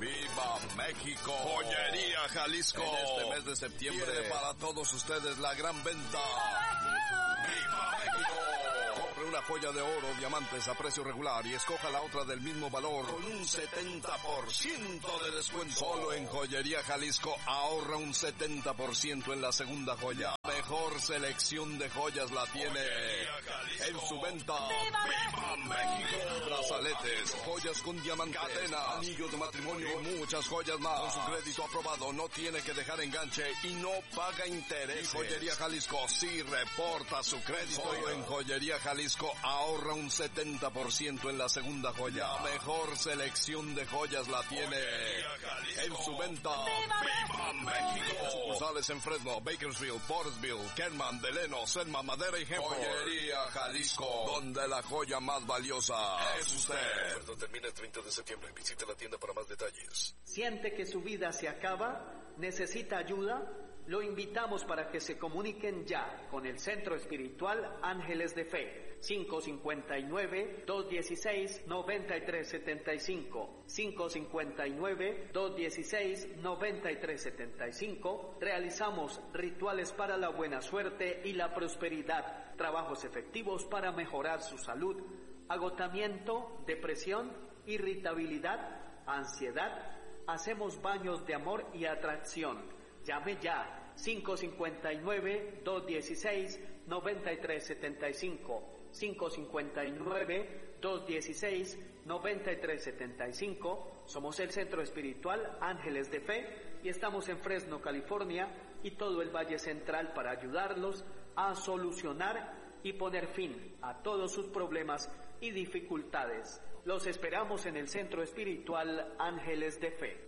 ¡Viva México! Joyería Jalisco. En este mes de septiembre tiene para todos ustedes la gran venta. ¡Viva México! Compre una joya de oro, diamantes a precio regular y escoja la otra del mismo valor con un 70% de descuento. Solo en Joyería Jalisco ahorra un 70% en la segunda joya. Mejor selección de joyas la tiene en su venta. ¡Viva México! Brazaletes, joyas con diamante, cadena, anillos de matrimonio y muchas joyas más. Con su crédito aprobado no tiene que dejar enganche y no paga intereses. Joyería Jalisco sí reporta su crédito. Solo en Joyería Jalisco ahorra un 70% en la segunda joya. La mejor selección de joyas la tiene en su venta. ¡Viva México! Sucursales en Fresno, Bakersfield, Portersville, Kerman, Deleno, Selma, Madera y Hempel. Joyería Jalisco, donde la joya más valiosa es usted. La oferta termina el 30 de septiembre. Visite la tienda para más detalles. ¿Siente que su vida se acaba? ¿Necesita ayuda? Lo invitamos para que se comuniquen ya con el Centro Espiritual Ángeles de Fe. 559-216-9375. 559-216-9375. Realizamos rituales para la buena suerte y la prosperidad. Trabajos efectivos para mejorar su salud. Agotamiento, depresión, irritabilidad, ansiedad. Hacemos baños de amor y atracción. Llame ya. 559-216-9375. 559-216-9375. Somos el Centro Espiritual Ángeles de Fe y estamos en Fresno, California y todo el Valle Central para ayudarlos a solucionar y poner fin a todos sus problemas y dificultades. Los esperamos en el Centro Espiritual Ángeles de Fe.